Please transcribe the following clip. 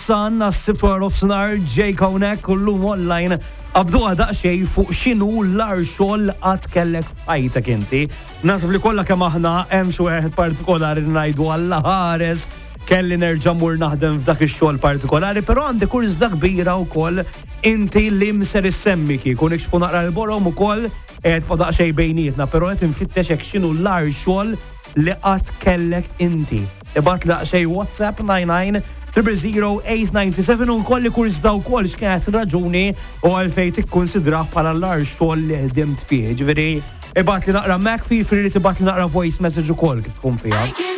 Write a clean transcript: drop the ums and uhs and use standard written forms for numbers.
Sun nassib of Snar J Konek kullum online abdu għadaq xej fuq xinu l-ar xogħol qatt kellek f'ħajtek inti. Nasib li kollha kemm aħna hemm xi wieħed partikolari ngħidu Alla ħares kelli nerġa' mur naħdem f'dak ix-xogħol partikolari, però għandi kurzda kbira wkoll inti li mser issemmi kieku nikxfu naqra l-borom ukoll qed podaq xejn bejnietna, però qed infittex hekk x'inhu l-ar xogħol li qatt kellek inti. Ibgħat laq xej WhatsApp 99-000-897 u kolli kurs daw kol x'kienet raġuni u għalfej tikkonsidrah bħala l-ar xogħol li ħdimt fih. Ġifieri ibgħat li naqra Mac fi li tibgħat li naqra voice message ukoll kif tkun fiha.